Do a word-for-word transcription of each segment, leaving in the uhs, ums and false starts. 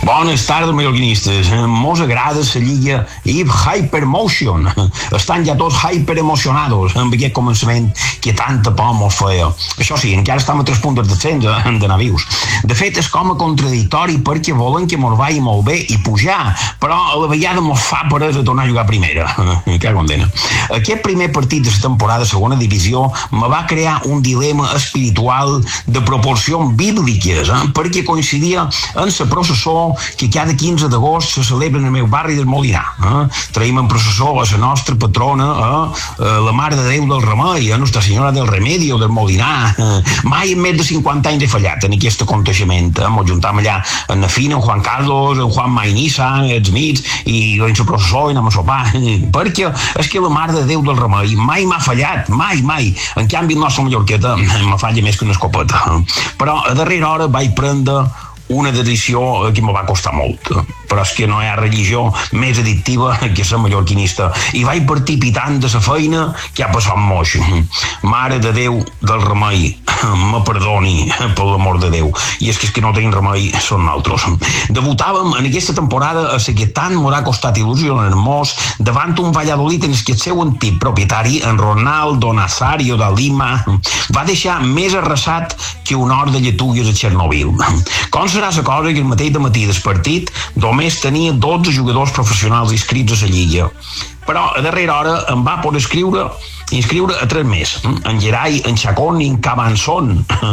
Bones tardes, mallorquinistes. Mos agrada la lliga i Hypermotion. Estan ja tots hyperemocionados amb aquest començament que tanta por mos feia. Això sí, encara estem a tres punts de descens de navius. De fet, és com a contradictori perquè volen que mos vagi molt bé i pujar, però a la vegada mos fa peresa tornar a jugar a primera. Que condena. Aquest primer partit de la temporada de segona divisió me va crear un dilema espiritual de proporcions bíbliques, eh? perquè coincidia en la processó que cada quinze d'agost se celebra en el meu barri del Molinar. Eh? Traiem en processó a la nostra patrona, eh? la Mare de Déu del Remei, a Nostra Senyora del Remedio del Molinar. Eh? Mai en més de cinquanta anys he fallat en aquest aconteixement. Eh? Ens juntàvem allà en la Fina, en Juan Carlos, en Juan Mainissa, els mits, i en la processó i anem a sopar. Perquè és que la Mare de Déu del Remei mai m'ha fallat, mai, mai. En canvi, el nostre mallorqueta me falla més que una escopeta. Però a darrera hora vaig prendre una decisió que me va costar molt, però és que no hi ha religió més addictiva que ser mallorquinista, i vaig partir pitant de la feina que ha passat moix. Mare de Déu del Remei, me perdoni, per l'amor de Déu, i és que, és que no tenim remei, són nosaltres. Debutàvem en aquesta temporada a la que tant m'ha costat il·lusionar-nos davant un Valladolid en el que el seu antic propietari, en Ronaldo Nazario de Lima, va deixar més arrasat que un hort de lletúgues a Chernobyl. Com serà la cosa que el mateix de matí del partit només tenia dotze jugadors professionals inscrits a la lliga, però a darrera hora em va poder escriure inscriure a tres més, en Gerai, en Chacón i en Cabanzón.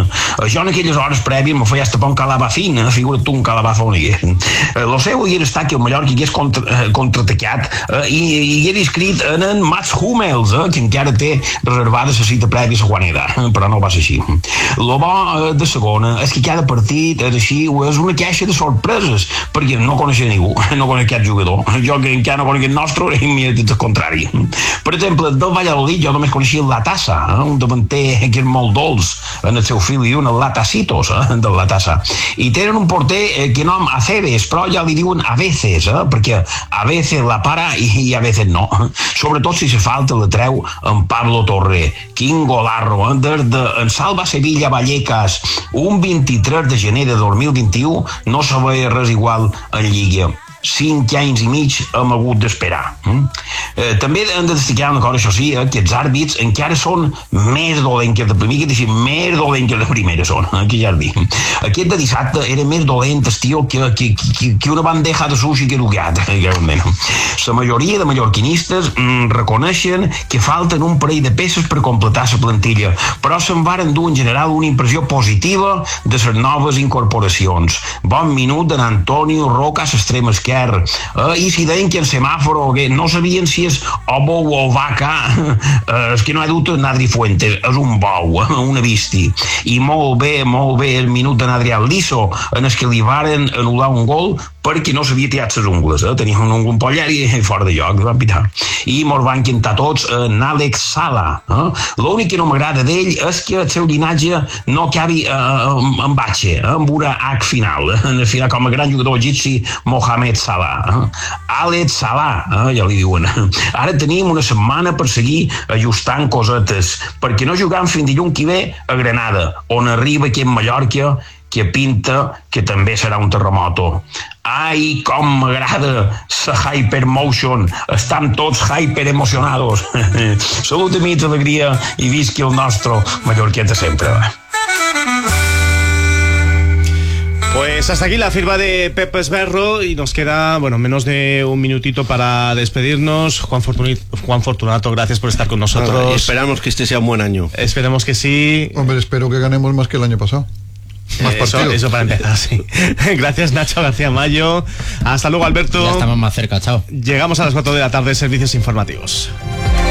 Jo en aquelles hores prèvies me feia estapar un calabacín, eh? Figura't tu un calabazón. Lo seu hi era estat que el Mallorca hi hagués contra, contraatacat eh? i hi hagués inscrit en en Mats Hummels, eh? que encara té reservada la cita prèvia a la Juaneda, però no va ser així. Lo bo eh, de segona és que cada partit és així, és una caixa de sorpreses, perquè no coneixia ningú, no coneixia aquest jugador. Jo que encara no coneixia el nostre, i m'he dit el contrari. Per exemple, del Valladolid jo només coneixia la Tassa, eh? un davanter que és molt dolç en el seu fill i un, el Latacitos, eh? de la Tassa. I tenen un porter eh, que nom Aceves, però ja li diuen a veces, eh? perquè a veces la para i, i a veces no. Sobretot si se falta la treu en Pablo Torre. Quin golarro, eh? des de en Salva Sevilla Vallecas, un vint-i-tres de gener de dos mil vint-i-u, no se veia res igual en Lliga. Cinc anys i mig hem hagut d'esperar. Mm? Eh, també hem de destacar una cosa, això sí, eh, que els àrbits encara són més dolents que el de primer, que deixin més dolents que la primera són, eh, que ja el dic. Aquest de dissabte era més dolent, estiu, que, que, que, que una bandeja de sushi que educat. La majoria de mallorquinistes mm, reconeixen que falten un parell de peces per completar la plantilla, però se'n varen dur en general una impressió positiva de les noves incorporacions. Bon minut d'en Antonio Roca a l'extrem esquerre. Eh, i si deien que el semàforo que no sabien si és o bou o vaca, eh, és que no hi ha dubte Nadri Fuentes, és un bou, eh, una visti, i molt bé, molt bé el minut de Adrián Liso en el que li varen anul·lar un gol perquè no s'havia tirat les ungles, eh? tenia un ungle pollar i fora de lloc, van pitar. I mos van cantar tots en Àlex Sala. Eh? L'únic que no m'agrada d'ell és que el seu llinatge no acabi eh, en batxe, eh? amb una H final, eh? en el final com a gran jugador egipci Mohamed Salah. Eh? Àlex Salah, eh? ja li diuen. Ara tenim una setmana per seguir ajustant cosetes, perquè no jugam fins dilluns que ve a Granada, on arriba aquest Mallorca que pinta que també serà un terremoto. Ai, com m'agrada la Hypermotion, estan tots hyperemocionados. Salut, amics, alegria, i visqui el nostre Mallorqueta sempre. Pues hasta aquí la firma de Pep Esberro y nos queda, bueno, menos de un minutito para despedirnos. Juan Fortunato, Juan Fortunato, gracias por estar con nosotros. Ah, esperamos que este sea un buen año. Esperemos que sí. Hombre, espero que ganemos más que el año pasado. Más eso, eso para empezar, sí. Gracias, Nacho García Mayo. Hasta luego, Alberto. Ya estamos más cerca, chao. Llegamos a las cuatro de la tarde, servicios informativos.